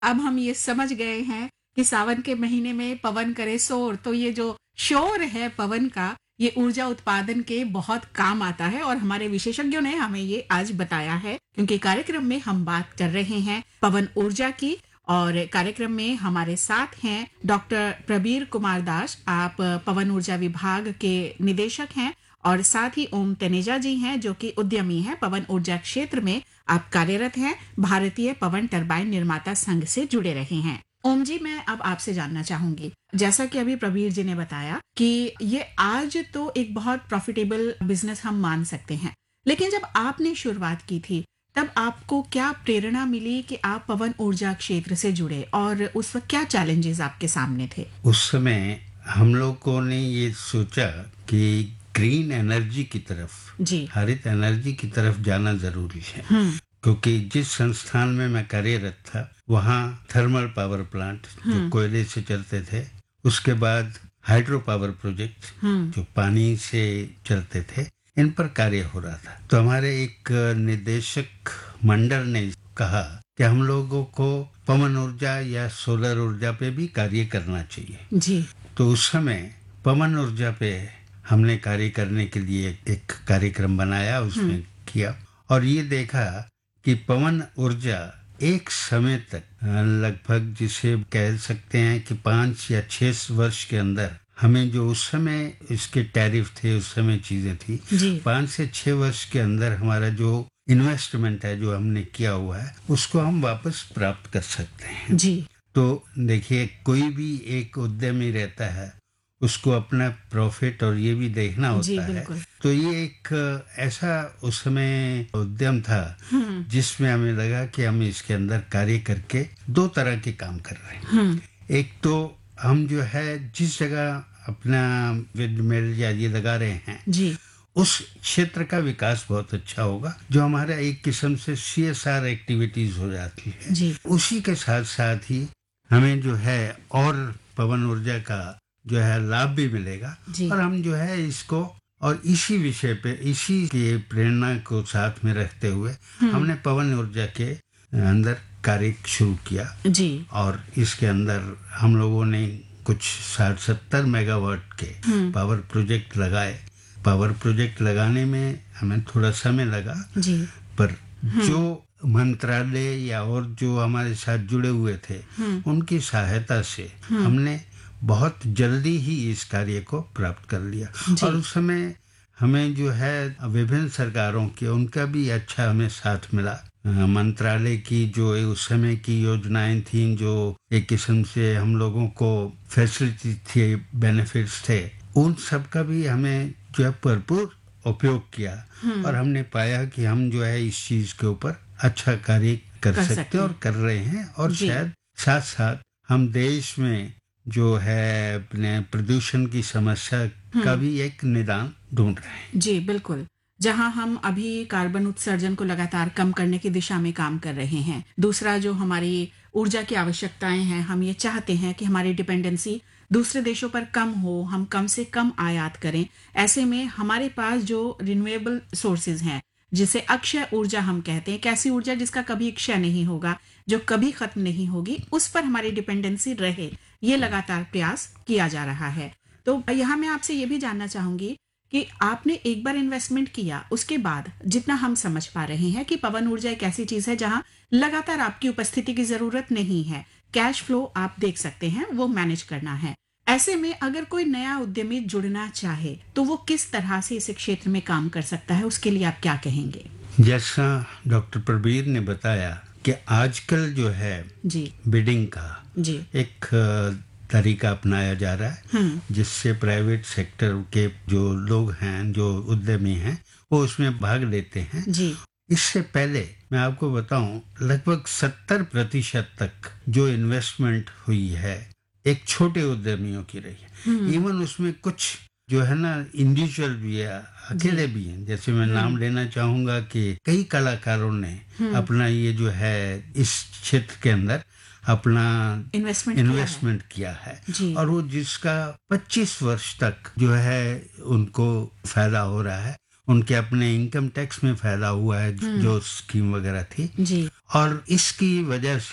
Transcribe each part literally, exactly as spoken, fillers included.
अब हम ये समझ गए हैं कि सावन के महीने में पवन करे शोर, तो ये जो शोर है पवन का, ये ऊर्जा उत्पादन के बहुत काम आता है और हमारे विशेषज्ञों ने हमें ये आज बताया है, क्योंकि कार्यक्रम में हम बात कर रहे हैं पवन ऊर्जा की। और कार्यक्रम में हमारे साथ हैं डॉक्टर प्रबीर कुमार दास, आप पवन ऊर्जा विभाग के निदेशक हैं, और साथ ही ओम तनेजा जी हैं जो कि उद्यमी हैं, पवन ऊर्जा क्षेत्र में आप कार्यरत हैं, भारतीय पवन टरबाइन निर्माता संघ से जुड़े रहे हैं। ओम जी, मैं अब आपसे जानना चाहूंगी, जैसा कि अभी प्रबीर जी ने बताया कि ये आज तो एक बहुत प्रॉफिटेबल बिजनेस हम मान सकते हैं, लेकिन जब आपने शुरुआत की थी तब आपको क्या प्रेरणा मिली कि आप पवन ऊर्जा क्षेत्र से जुड़े, और उस वक्त क्या चैलेंजेस आपके सामने थे? उस समय हम लोगों ने ये सोचा कि ग्रीन एनर्जी की तरफ, जी, हरित एनर्जी की तरफ जाना जरूरी है, क्योंकि जिस संस्थान में मैं कार्यरत था वहाँ थर्मल पावर प्लांट जो कोयले से चलते थे, उसके बाद हाइड्रो पावर प्रोजेक्ट जो पानी से चलते थे, इन पर कार्य हो रहा था। तो हमारे एक निदेशक मंडल ने कहा कि हम लोगों को पवन ऊर्जा या सोलर ऊर्जा पे भी कार्य करना चाहिए। जी। तो उस समय पवन ऊर्जा पे हमने कार्य करने के लिए एक कार्यक्रम बनाया, उसमें किया, और ये देखा कि पवन ऊर्जा एक समय तक लगभग जिसे कह सकते हैं कि पाँच या छह वर्ष के अंदर हमें जो उस समय इसके टैरिफ थे, उस समय चीजें थी, पाँच से छह वर्ष के अंदर हमारा जो इन्वेस्टमेंट है जो हमने किया हुआ है उसको हम वापस प्राप्त कर सकते हैं। जी। तो देखिए, कोई भी एक उद्यमी रहता है, उसको अपना प्रॉफिट और ये भी देखना होता है। तो ये एक ऐसा उस समय उद्यम था जिसमें हमें लगा कि हम इसके अंदर कार्य करके दो तरह के काम कर रहे हैं। एक तो हम जो है जिस जगह अपना विंडमिल या ये लगा रहे हैं जी, उस क्षेत्र का विकास बहुत अच्छा होगा, जो हमारा एक किस्म से सी एस आर एक्टिविटीज हो जाती है जी। उसी के साथ साथ ही हमें जो है और पवन ऊर्जा का जो है लाभ भी मिलेगा, और हम जो है इसको और इसी विषय पे, इसी की प्रेरणा को साथ में रखते हुए हमने पवन ऊर्जा के अंदर कार्य शुरू किया जी। और इसके अंदर हम लोगों ने कुछ साठ सत्तर मेगावाट के पावर प्रोजेक्ट लगाए। पावर प्रोजेक्ट लगाने में हमें थोड़ा समय लगा जी, पर जो मंत्रालय या और जो हमारे साथ जुड़े हुए थे उनकी सहायता से हमने बहुत जल्दी ही इस कार्य को प्राप्त कर लिया। और उस समय हमें जो है विभिन्न सरकारों के उनका भी अच्छा हमें साथ मिला। मंत्रालय की जो उस समय की योजनाएं थी, जो एक किस्म से हम लोगों को फैसिलिटी थी, बेनिफिट्स थे, उन सब का भी हमें जो है भरपूर उपयोग किया, और हमने पाया कि हम जो है इस चीज के ऊपर अच्छा कार्य कर, कर सकते हैं और कर रहे हैं, और शायद साथ साथ हम देश में जो है अपने प्रदूषण की समस्या का भी एक निदान ढूंढ रहे हैं। जी बिल्कुल, जहां हम अभी कार्बन उत्सर्जन को लगातार कम करने की दिशा में काम कर रहे हैं। दूसरा, जो हमारी ऊर्जा की आवश्यकताएं हैं, हम ये चाहते हैं कि हमारी डिपेंडेंसी दूसरे देशों पर कम हो, हम कम से कम आयात करें। ऐसे में हमारे पास जो रिन्यूएबल सोर्सेज हैं, जिसे अक्षय ऊर्जा हम कहते हैं, एक ऐसी ऊर्जा जिसका कभी क्षय नहीं होगा, जो कभी खत्म नहीं होगी, उस पर हमारी डिपेंडेंसी रहे, ये लगातार प्रयास किया जा रहा है। तो यहाँ मैं आपसे ये भी जानना चाहूंगी कि आपने एक बार इन्वेस्टमेंट किया, उसके बाद जितना हम समझ पा रहे हैं कि पवन ऊर्जा एक ऐसी चीज है जहां लगातार आपकी उपस्थिति की जरूरत नहीं है, कैश फ्लो आप देख सकते हैं, वो मैनेज करना है। ऐसे में अगर कोई नया उद्यमी जुड़ना चाहे तो वो किस तरह से इस क्षेत्र में काम कर सकता है, उसके लिए आप क्या कहेंगे? जैसा डॉक्टर प्रबीर ने बताया कि आजकल जो है जी बिडिंग का जी एक तरीका अपनाया जा रहा है, जिससे प्राइवेट सेक्टर के जो लोग हैं, जो उद्यमी हैं, वो उसमें भाग लेते हैं जी। इससे पहले मैं आपको बताऊं, लगभग सत्तर प्रतिशत तक जो इन्वेस्टमेंट हुई है एक छोटे उद्यमियों की रही है। इवन उसमें कुछ जो है ना इंडिविजुअल भी है, अकेले भी हैं। जैसे मैं नाम लेना चाहूंगा कि कई कलाकारों ने अपना ये जो है इस क्षेत्र के अंदर अपना इन्वेस्टमेंट इन्वेस्टमेंट किया है, किया है। और वो जिसका पच्चीस वर्ष तक जो है उनको फायदा हो रहा है, उनके अपने इनकम टैक्स में फायदा हुआ है जो स्कीम वगैरह थी, जी। और इसकी वजह से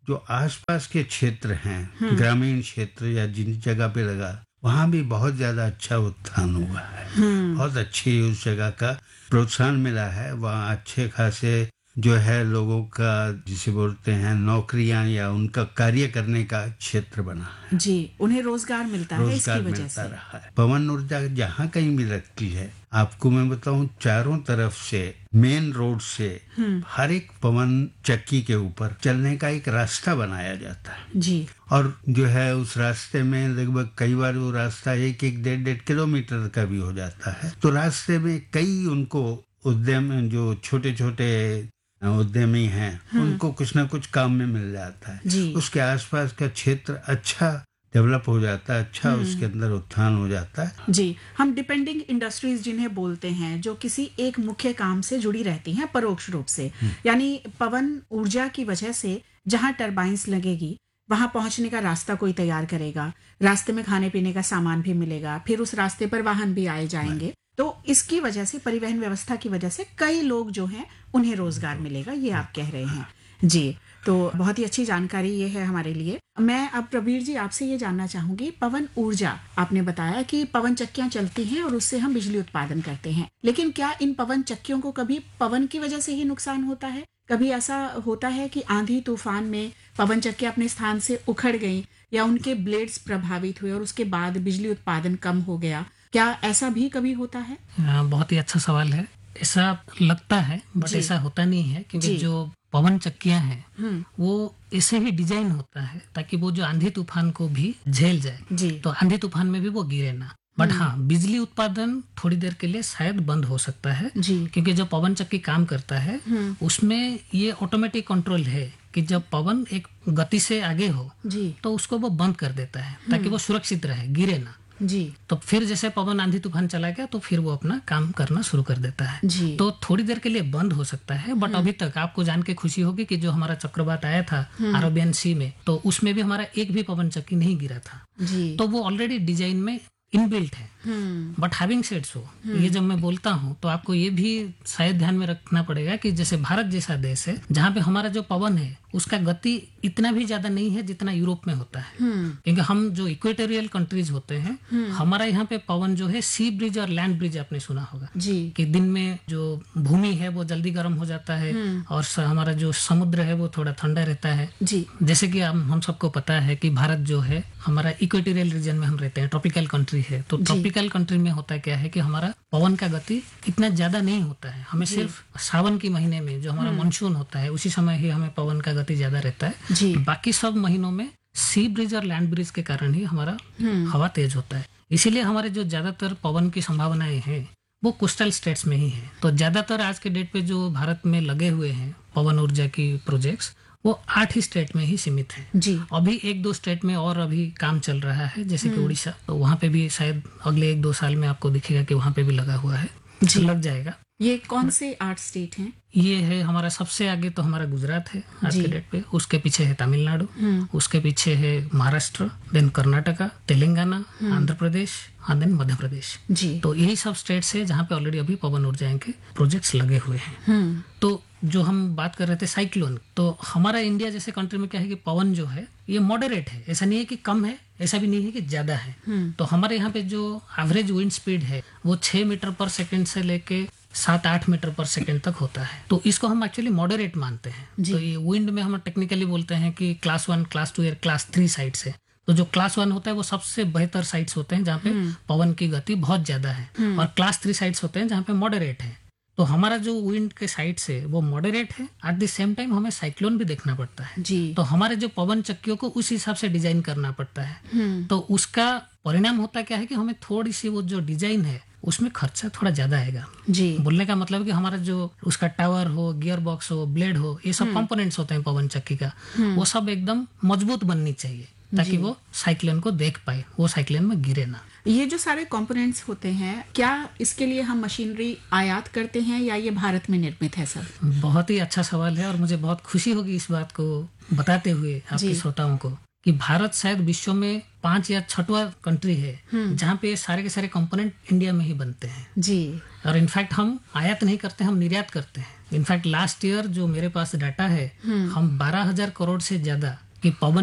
जो आसपास के क्षेत्र हैं, ग्रामीण क्षेत्र या जिन जगह पे लगा, वहाँ भी बहुत ज्यादा अच्छा उत्थान हुआ है। बहुत अच्छी उस जगह का प्रोत्साहन मिला है। वहाँ अच्छे खासे जो है लोगों का, जिसे बोलते हैं, नौकरियां या उनका कार्य करने का क्षेत्र बना है। जी, उन्हें रोजगार मिलता है इसकी वजह मिलता से। रहा है। पवन ऊर्जा जहाँ कहीं भी लगती है, आपको मैं बताऊं, चारों तरफ से मेन रोड से हर एक पवन चक्की के ऊपर चलने का एक रास्ता बनाया जाता है जी। और जो है उस रास्ते में लगभग कई बार वो रास्ता एक एक डेढ़ डेढ़ किलोमीटर का भी हो जाता है। तो रास्ते में कई उनको उद्यम, जो छोटे छोटे उद्यमी हैं, उनको कुछ ना कुछ काम में मिल जाता है। उसके आसपास का क्षेत्र अच्छा डेवलप हो जाता है, अच्छा उसके अंदर उत्थान हो जाता है। जी, हम डिपेंडिंग इंडस्ट्रीज जिन्हें बोलते हैं, जो किसी एक मुख्य काम से जुड़ी रहती हैं परोक्ष रूप से, यानी पवन ऊर्जा की वजह से जहां टरबाइंस लगेगी वहां पहुंचने का रास्ता कोई तैयार करेगा, रास्ते में खाने पीने का सामान भी मिलेगा, फिर उस रास्ते पर वाहन भी आए जाएंगे। तो इसकी वजह से, परिवहन व्यवस्था की वजह से कई लोग जो हैं उन्हें रोजगार मिलेगा, ये आप कह रहे हैं। जी, तो बहुत ही अच्छी जानकारी ये है हमारे लिए। मैं अब प्रवीर जी आपसे ये जानना चाहूंगी, पवन ऊर्जा, आपने बताया कि पवन चक्कियां चलती हैं और उससे हम बिजली उत्पादन करते हैं, लेकिन क्या इन पवन चक्कियों को कभी पवन की वजह से ही नुकसान होता है? कभी ऐसा होता है कि आंधी तूफान में पवन चक्कियां अपने स्थान से उखड़ गई या उनके ब्लेड्स प्रभावित हुए और उसके बाद बिजली उत्पादन कम हो गया? क्या ऐसा भी कभी होता है? आ, बहुत ही अच्छा सवाल है। ऐसा लगता है बट ऐसा होता नहीं है, क्योंकि जो पवन चक्कियां हैं वो ऐसे ही डिजाइन होता है ताकि वो जो आंधी तूफान को भी झेल जाए। तो आंधी तूफान में भी वो गिरे ना। बट हाँ, बिजली उत्पादन थोड़ी देर के लिए शायद बंद हो सकता है, क्योंकि जो पवन चक्की काम करता है उसमें ये ऑटोमेटिक कंट्रोल है कि जब पवन एक गति से आगे हो तो उसको वो बंद कर देता है ताकि वो सुरक्षित रहे, गिरे ना। जी। तो फिर जैसे पवन आंधी तूफान चला गया तो फिर वो अपना काम करना शुरू कर देता है। जी। तो थोड़ी देर के लिए बंद हो सकता है, बट अभी तक आपको जान के खुशी होगी कि जो हमारा चक्रवात आया था अरेबियन सी में, तो उसमें भी हमारा एक भी पवन चक्की नहीं गिरा था। जी। तो वो ऑलरेडी डिजाइन में इनबिल्ट है। बट हैविंग सेड सो, ये जब मैं बोलता हूँ तो आपको ये भी शायद ध्यान में रखना पड़ेगा कि जैसे भारत जैसा देश है जहाँ पे हमारा जो पवन है उसका गति इतना भी ज्यादा नहीं है जितना यूरोप में होता है, क्योंकि हम जो इक्वेटोरियल कंट्रीज होते हैं, हमारा यहाँ पे पवन जो है सी ब्रिज और लैंड ब्रिज आपने सुना होगा जी। कि दिन में जो भूमि है वो जल्दी गर्म हो जाता है और हमारा जो समुद्र है वो थोड़ा ठंडा रहता है जी। जैसे कि हम हम सबको पता है कि भारत जो है हमारा इक्वेटोरियल रीजन में हम रहते हैं, ट्रॉपिकल कंट्री है। तो ट्रॉपिकल कंट्री में होता क्या है कि हमारा पवन का गति इतना ज्यादा नहीं होता है। हमें सिर्फ सावन के महीने में जो हमारा मानसून होता है उसी समय ही हमें पवन का गति ज्यादा रहता है। बाकी सब महीनों में सी ब्रिज और लैंड ब्रिज के कारण ही हमारा हवा तेज होता है। इसीलिए हमारे जो ज्यादातर पवन की संभावनाएं हैं वो कोस्टल स्टेट्स में ही है। तो ज्यादातर आज के डेट पे जो भारत में लगे हुए हैं पवन ऊर्जा की प्रोजेक्ट्स, वो आठ ही स्टेट में ही सीमित है जी। अभी एक दो स्टेट में और अभी काम चल रहा है, जैसे कि उड़ीसा, तो वहाँ पे भी शायद अगले एक दो साल में आपको दिखेगा कि वहाँ पे भी लगा हुआ है, जी। लग जाएगा। ये कौन से आठ स्टेट हैं? ये है हमारा सबसे आगे तो हमारा गुजरात है आज के डेट पे, उसके पीछे है तमिलनाडु, उसके पीछे है महाराष्ट्र, देन कर्नाटका, तेलंगाना, आंध्र प्रदेश, और देन मध्य प्रदेश जी। तो यही सब स्टेट्स है जहाँ पे ऑलरेडी अभी पवन ऊर्जा के प्रोजेक्ट्स लगे हुए हैं। तो जो हम बात कर रहे थे साइक्लोन, तो हमारा इंडिया जैसे कंट्री में क्या है कि पवन जो है ये मॉडरेट है, ऐसा नहीं है कि कम है, ऐसा भी नहीं है कि ज्यादा है। तो हमारे यहाँ पे जो एवरेज विंड स्पीड है वो छह मीटर पर सेकंड से लेके सात आठ मीटर पर सेकंड तक होता है। तो इसको हम एक्चुअली मॉडरेट मानते हैं। तो ये विंड में हम टेक्निकली बोलते हैं कि क्लास वन, क्लास टू या क्लास थ्री साइड्स है। तो जो क्लास वन होता है वो सबसे बेहतर साइट्स होते हैं जहाँ पे पवन की गति बहुत ज्यादा है, और क्लास थ्री साइट्स होते हैं जहाँ पे मॉडरेट है। तो हमारा जो विंड के साइड्स है वो मॉडरेट है, एट द सेम टाइम हमें साइक्लोन भी देखना पड़ता है जी। तो हमारे जो पवन चक्कियों को उस हिसाब से डिजाइन करना पड़ता है। तो उसका परिणाम होता क्या है कि हमें थोड़ी सी वो जो डिजाइन है उसमें खर्चा थोड़ा ज्यादा आएगा जी। बोलने का मतलब कि हमारा जो उसका टावर हो, गियर बॉक्स हो, ब्लेड हो, ये सब कंपोनेंट्स होते हैं पवन चक्की का, वो सब एकदम मजबूत बननी चाहिए ताकि वो साइक्लोन को देख पाए, वो साइक्लोन में गिरे ना। ये जो सारे कंपोनेंट्स होते हैं, क्या इसके लिए हम मशीनरी आयात करते हैं या ये भारत में निर्मित है सब? बहुत ही अच्छा सवाल है और मुझे बहुत खुशी होगी इस बात को बताते हुए आपके श्रोताओं को कि भारत शायद विश्व में पांच या छठवां कंट्री है जहाँ पे सारे के सारे कंपोनेंट इंडिया में ही बनते हैं जी। और इनफैक्ट हम आयात नहीं करते, हम निर्यात करते हैं। इनफैक्ट लास्ट ईयर जो मेरे पास डाटा है, हम बारह हजार करोड़ से ज्यादा की पवन